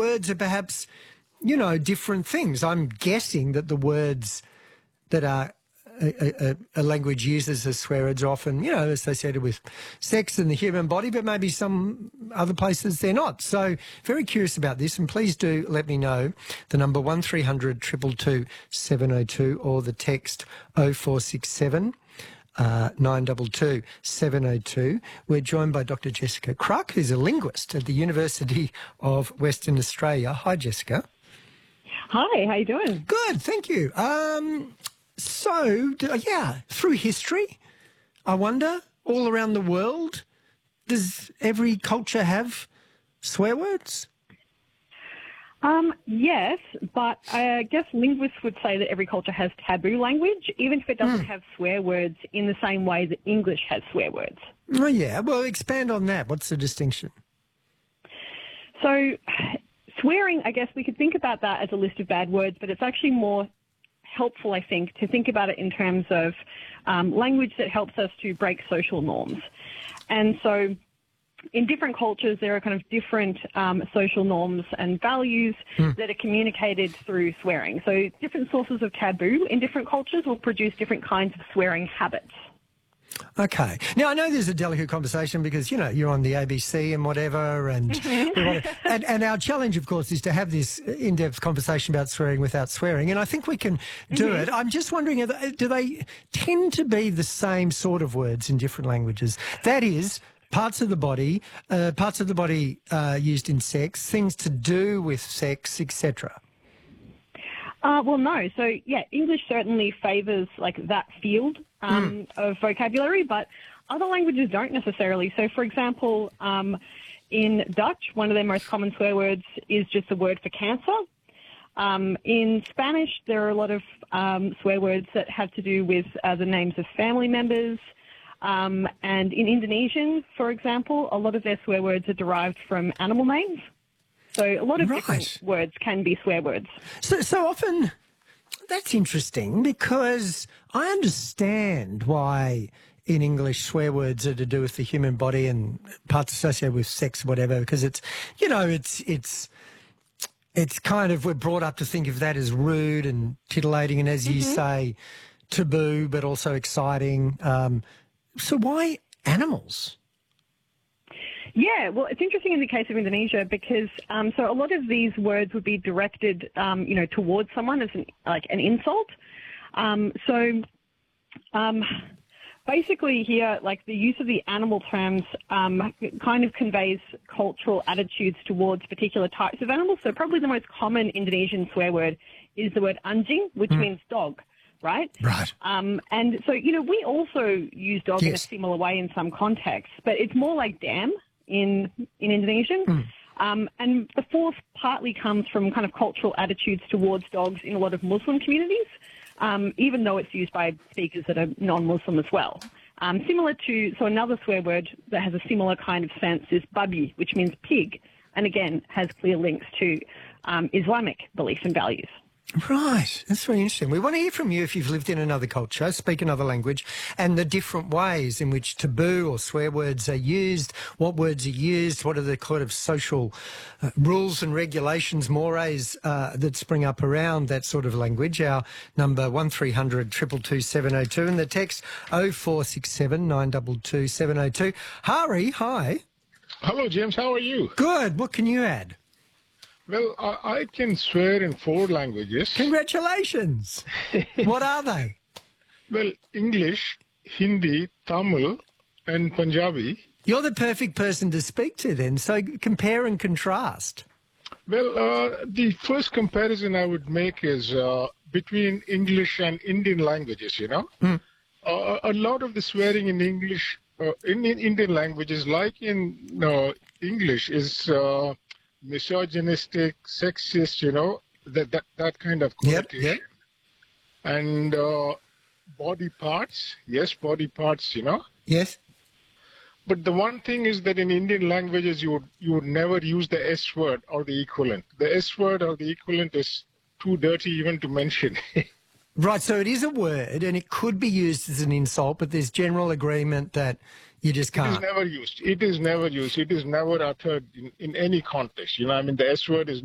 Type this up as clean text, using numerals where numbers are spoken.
words are perhaps, you know, different things. I'm guessing that the words that are a language uses as swear words are often, you know, associated with sex and the human body, but maybe some other places they're not. So very curious about this, and please do let me know. The number 1300 222 702 or the text 0467 922 702. We're joined by Dr. Jessica Kruk, who's a linguist at the University of Western Australia. Hi, Jessica. Hi, how you doing? Good, thank you. So, through history, I wonder, all around the world, does every culture have swear words? Yes, but I guess linguists would say that every culture has taboo language, even if it doesn't have swear words in the same way that English has swear words. Oh, yeah. Well, expand on that. What's the distinction? So, swearing, I guess we could think about that as a list of bad words, but it's actually more helpful, I think, to think about it in terms of language that helps us to break social norms. And so in different cultures, there are kind of different social norms and values that are communicated through swearing. So different sources of taboo in different cultures will produce different kinds of swearing habits. Okay. Now, I know there's a delicate conversation because, you know, you're on the ABC and whatever, and and our challenge, of course, is to have this in-depth conversation about swearing without swearing, and I think we can do it. I'm just wondering, do they tend to be the same sort of words in different languages? That is, parts of the body used in sex, things to do with sex, etc. Well, no. So, yeah, English certainly favours, like, that field of vocabulary, but other languages don't necessarily. So, for example, in Dutch, one of their most common swear words is just the word for cancer. In Spanish, there are a lot of swear words that have to do with the names of family members. And in Indonesian, for example, a lot of their swear words are derived from animal names. So a lot of different words can be swear words. So often, that's interesting because I understand why in English swear words are to do with the human body and parts associated with sex, whatever, because it's, you know, it's kind of, we're brought up to think of that as rude and titillating and, as you say, taboo, but also exciting. So why animals? Yeah, well, it's interesting in the case of Indonesia because so a lot of these words would be directed, you know, towards someone as an insult. Basically here, like the use of the animal terms kind of conveys cultural attitudes towards particular types of animals. So probably the most common Indonesian swear word is the word anjing, which means dog. Right? Right. And so, you know, we also use dog in a similar way in some contexts, but it's more like damn in Indonesian. And the fourth partly comes from kind of cultural attitudes towards dogs in a lot of Muslim communities, even though it's used by speakers that are non-Muslim as well. So another swear word that has a similar kind of sense is babi, which means pig, and again has clear links to Islamic beliefs and values. Right. That's very interesting. We want to hear from you if you've lived in another culture, speak another language, and the different ways in which taboo or swear words are used, what words are used, what are the kind of social rules and regulations, mores that spring up around that sort of language. Our number 1300 222 702 and the text 0467 922 702. Hari, hi. Hello, James. How are you? Good. What can you add? Well, I can swear in 4 languages. Congratulations. What are they? Well, English, Hindi, Tamil, and Punjabi. You're the perfect person to speak to then, so compare and contrast. Well, the first comparison I would make is between English and Indian languages, you know. A lot of the swearing in English, in Indian languages, like in English, is misogynistic, sexist, you know, that kind of connotation. Yep. And body parts, you know. Yes. But the one thing is that in Indian languages, you would never use the S word or the equivalent. The S word or the equivalent is too dirty even to mention. Right, so it is a word and it could be used as an insult, but there's general agreement that you just can't. It is never used. It is never used. It is never uttered in any context. You know, I mean, the S word is